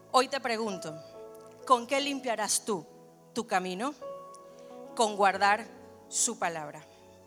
Hoy te pregunto, ¿con qué limpiarás tú tu camino? Con guardar su palabra.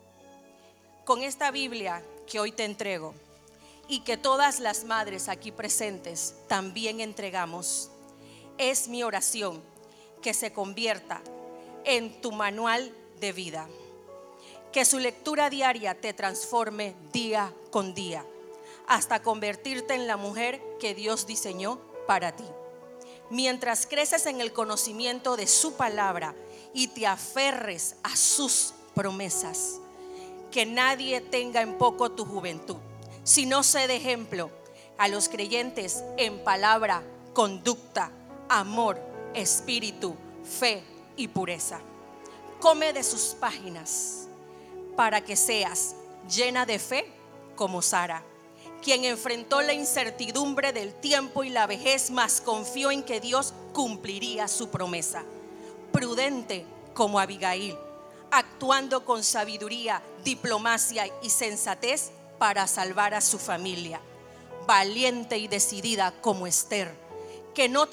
Con esta Biblia que hoy te entrego y que todas las madres aquí presentes también entregamos, es mi oración que se convierta en tu manual de vida. Que su lectura diaria te transforme día con día, hasta convertirte en la mujer que Dios diseñó para ti. Mientras creces en el conocimiento de su palabra y te aferres a sus promesas, que nadie tenga en poco tu juventud, sino sé de ejemplo a los creyentes en palabra, conducta, amor, espíritu, fe y pureza. Come de sus páginas para que seas llena de fe como Sara, quien enfrentó la incertidumbre del tiempo y la vejez, mas confió en que Dios cumpliría su promesa. Prudente como Abigail, actuando con sabiduría, diplomacia y sensatez para salvar a su familia. Valiente y decidida como Esther, que no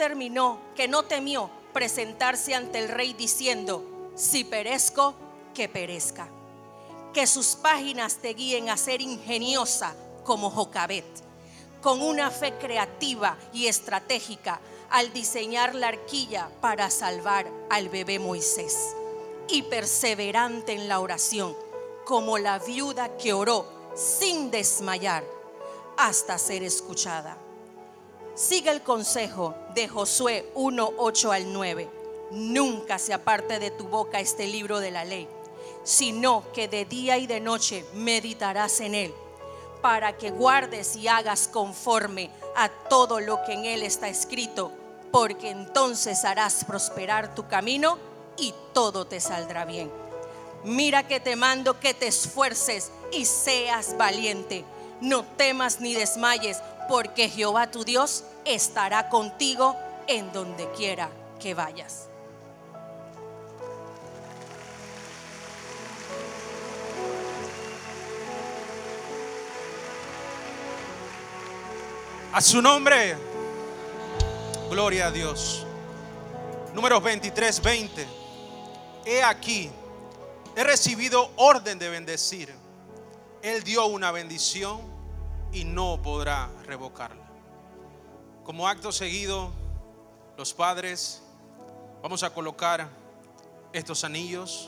temió presentarse ante el rey diciendo: si perezco, que perezca. Que sus páginas te guíen a ser ingeniosa como Jocabet, con una fe creativa y estratégica al diseñar la arquilla para salvar al bebé Moisés, y perseverante en la oración como la viuda que oró sin desmayar hasta ser escuchada. Sigue el consejo de Josué 1:8 al 9. Nunca se aparte de tu boca este libro de la ley, sino que de día y de noche meditarás en él, para que guardes y hagas conforme a todo lo que en él está escrito, porque entonces harás prosperar tu camino y todo te saldrá bien. Mira que te mando que te esfuerces y seas valiente. No temas ni desmayes, porque Jehová tu Dios estará contigo en donde quiera que vayas. A su nombre, gloria a Dios. Números 23:20. He aquí, he recibido orden de bendecir. Él dio una bendición y no podrá revocarla. Como acto seguido, los padres vamos a colocar estos anillos.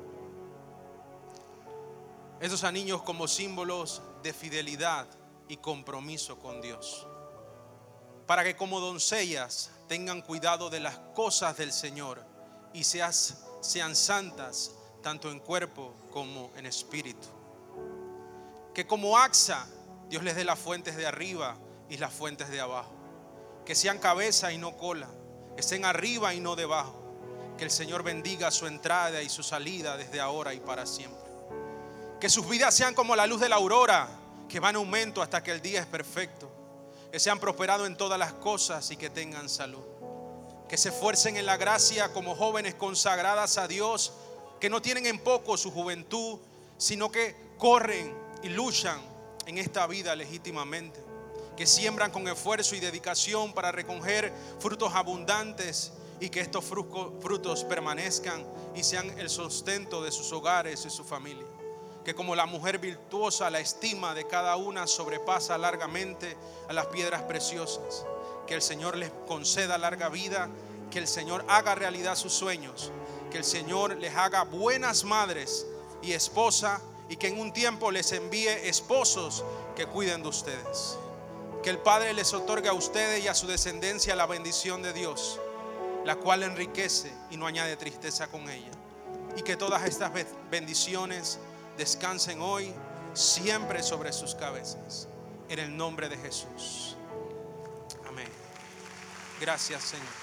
Estos anillos como símbolos de fidelidad y compromiso con Dios, para que como doncellas tengan cuidado de las cosas del Señor y sean santas tanto en cuerpo como en espíritu. Que como axa Dios les dé las fuentes de arriba y las fuentes de abajo. Que sean cabeza y no cola, que estén arriba y no debajo. Que el Señor bendiga su entrada y su salida desde ahora y para siempre. Que sus vidas sean como la luz de la aurora, que va en aumento hasta que el día es perfecto. Que sean prosperados en todas las cosas y que tengan salud. Que se esfuercen en la gracia como jóvenes consagradas a Dios, que no tienen en poco su juventud, sino que corren y luchan en esta vida legítimamente. Que siembran con esfuerzo y dedicación para recoger frutos abundantes, y que estos frutos permanezcan y sean el sustento de sus hogares y su familia. Que como la mujer virtuosa, la estima de cada una sobrepasa largamente a las piedras preciosas. Que el Señor les conceda larga vida, que el Señor haga realidad sus sueños, que el Señor les haga buenas madres y esposa, y que en un tiempo les envíe esposos que cuiden de ustedes. Que el Padre les otorgue a ustedes y a su descendencia la bendición de Dios, la cual enriquece y no añade tristeza con ella. Y que todas estas bendiciones descansen hoy siempre sobre sus cabezas, en el nombre de Jesús. Amén. Gracias, Señor.